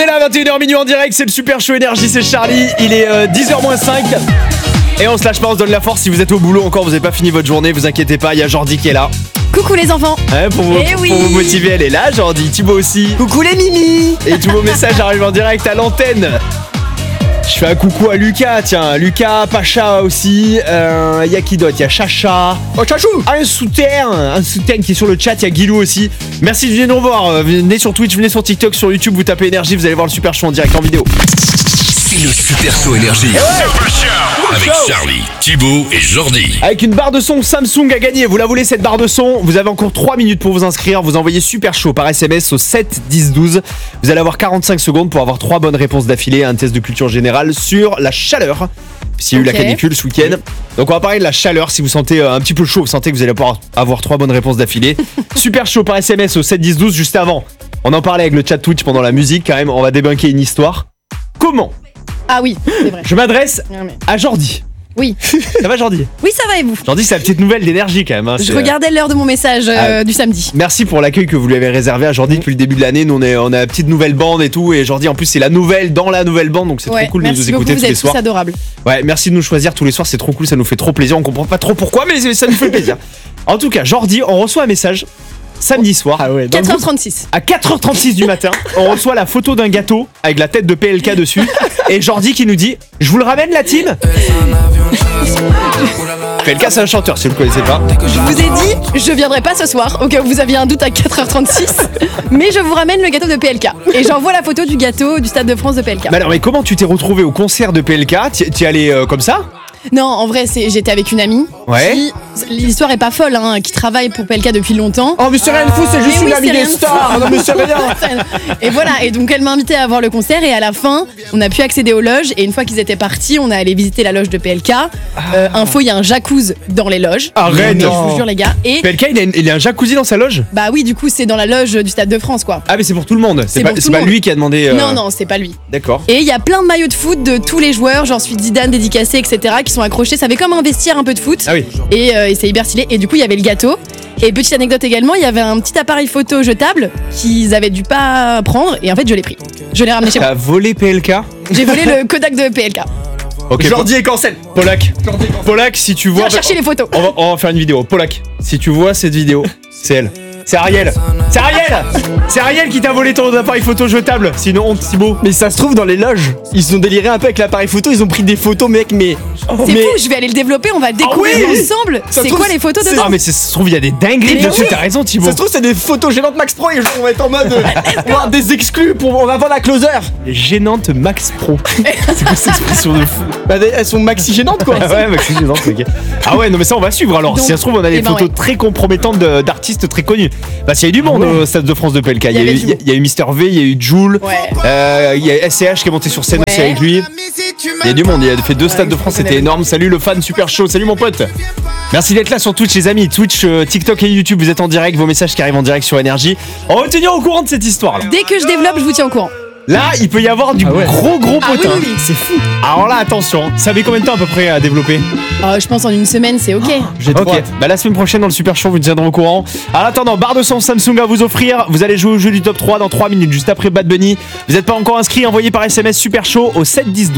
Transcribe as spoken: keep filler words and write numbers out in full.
est là à vingt et une heures minuit en direct, c'est le Super Show Énergie, c'est Charlie, il est euh, dix heures moins cinq. Et on se lâche pas, on se donne la force. Si vous êtes au boulot encore, vous n'avez pas fini votre journée, vous inquiétez pas, il y a Jordi qui est là. Coucou les enfants. Hein, pour, vous, Eh oui. pour vous motiver, elle est là, Jordi. Thibaut aussi. Coucou les mimi. Et tous vos messages arrivent en direct à l'antenne. Je fais un coucou à Lucas, tiens, Lucas, Pacha aussi. Il euh, y a qui d'autre? Il y a Chacha. Oh chachou. Un soutien, un soutien qui est sur le chat. Il y a Guilou aussi. Merci de venir nous revoir. Venez sur Twitch, venez sur TikTok, sur YouTube. Vous tapez Énergie, vous allez voir le Super Show en direct en vidéo. C'est le Super Show Énergie. Ouais. Avec Charlie, Thibaut et Jordi. Avec une barre de son Samsung à gagner. Vous la voulez cette barre de son? Vous avez encore trois minutes pour vous inscrire. Vous envoyez Super Show par S M S au sept dix douze. Vous allez avoir quarante-cinq secondes pour avoir trois bonnes réponses d'affilée à un test de culture générale sur la chaleur. S'il y a eu Ok. la canicule ce week-end. Donc on va parler de la chaleur. Si vous sentez euh, un petit peu chaud, vous sentez que vous allez pouvoir avoir trois bonnes réponses d'affilée. Super Show par S M S au sept dix douze. Juste avant, on en parlait avec le chat Twitch pendant la musique. Quand même, on va débunker une histoire. Comment Ah oui, c'est vrai. je m'adresse Non, mais- à Jordi? Oui. Ça va Jordi? Oui, ça va et vous? Jordi, c'est la petite nouvelle d'énergie quand même. Hein. Je C'est, regardais l'heure de mon message euh, Ah. du samedi. Merci pour l'accueil que vous lui avez réservé à Jordi depuis le début de l'année. Nous, on, est, on a la petite nouvelle bande et tout. Et Jordi, en plus, c'est la nouvelle dans la nouvelle bande. Donc, c'est Ouais, trop cool de merci nous beaucoup, écouter vous tous les êtes tous soirs. adorables. Ouais, merci de nous choisir tous les soirs. C'est trop cool. Ça nous fait trop plaisir. On comprend pas trop pourquoi, mais ça nous fait plaisir. En tout cas, Jordi, on reçoit un message samedi soir. Ah ouais. dans le quatre heures trente-six. À quatre heures trente-six du matin, on reçoit la photo d'un gâteau avec la tête de P L K dessus. Et Jordi qui nous dit: je vous le ramène la team. P L K, c'est un chanteur si vous le connaissez pas. Je vous ai dit, je viendrai pas ce soir, au cas où vous aviez un doute à quatre heures trente-six, mais je vous ramène le gâteau de P L K. Et j'envoie la photo du gâteau du Stade de France de P L K. Mais alors, mais comment tu t'es retrouvé au concert de P L K? T'y t'y allais euh, comme ça? Non, en vrai, c'est, j'étais avec une amie. Ouais. Qui, l'histoire est pas folle, hein, qui travaille pour P L K depuis longtemps. Oh mais c'est rien de fou, c'est juste Mais une oui, amie c'est des rien de stars. fou. Non mais c'est rien. Et voilà, et donc elle m'a invité à voir le concert et à la fin, on a pu accéder aux loges et une fois qu'ils étaient partis, on est allé visiter la loge de P L K. Euh, info, il y a un jacuzzi dans les loges. Arrête. Je vous jure les gars. Et P L K, il a, une- il a un jacuzzi dans sa loge? bah oui, du coup, c'est dans la loge du Stade de France quoi. Ah, mais c'est pour tout le monde. C'est C'est pas, pour tout c'est le pas monde. lui qui a demandé. euh, Non, non, c'est pas lui. D'accord. Et il y a plein de maillots de foot de tous les joueurs, genre celui de Zidane dédicacé, et cetera, qui sont accrochés. Ça fait comme un vestiaire un peu de foot. Ah oui. Et, euh, et c'est hyper stylé. Et du coup, il y avait le gâteau. Et petite anecdote également, il y avait un petit appareil photo jetable qu'ils avaient dû pas prendre. Et en fait, je l'ai pris. Je l'ai ramené chez moi. T'as volé P L K? J'ai volé le Kodak de P L K. Ok. Jordi est cancel. Polak. Polak, si tu vois. Viens chercher les photos. On va, on va faire une vidéo. Polak, si tu vois cette vidéo, c'est elle. C'est Ariel. C'est Ariel. C'est Ariel qui t'a volé ton appareil photo jetable. Sinon, honte, Thibaut. Mais ça se trouve dans les loges, ils ont déliré un peu avec l'appareil photo, ils ont pris des photos mec mais C'est mais fou, je vais aller le développer, on va découvrir oui ensemble. Ça C'est trouve, quoi les photos c'est- dedans? Ah, mais c'est- ça se trouve, il y a des dingueries Mais dessus. oui. T'as raison, Thibaut. ça se trouve c'est des photos gênantes Max Pro et on va être en mode euh, on va avoir des exclus pour on va vendre la closer. Les gênantes Max Pro. C'est quoi cette expression de fou? Bah des- elles sont maxi gênantes quoi. Ah ouais, Max, c'est gênant, ok. Ah ouais, non, mais ça, on va suivre alors. Donc, si ça se trouve, on a des eh ben photos ouais. très compromettantes de- d'artistes très connus. Bah, s'il y a eu du monde au Stade de France de P L K. Il y, a Il y eu- avait du il y a- il y a eu Mister V, il y a eu Joule. Ouais. Euh, Il y a S C H qui est monté sur scène Ouais. aussi avec lui. Il y a du monde, il a fait deux Stades de France, c'était énorme. Salut le fan super chaud, salut mon pote. Merci d'être là sur Twitch les amis, Twitch, euh, TikTok et YouTube, vous êtes en direct, vos messages qui arrivent en direct sur Énergie. On va vous tenir au courant de cette histoire là. Dès que je développe, je vous tiens au courant. Là, il peut y avoir du Ah ouais. gros gros Ah oui, potin. oui, oui. C'est fou. Alors là, attention, ça met combien de temps à peu près à développer? Euh, je pense en une semaine, c'est ok. J'ai trop Ok, hâte. bah la semaine prochaine dans le Super Show, vous tiendrez au courant. En attendant, barre de son Samsung à vous offrir. Vous allez jouer au jeu du top trois dans trois minutes, juste après Bad Bunny. Vous n'êtes pas encore inscrit, envoyez par S M S Super Show au sept dix douze.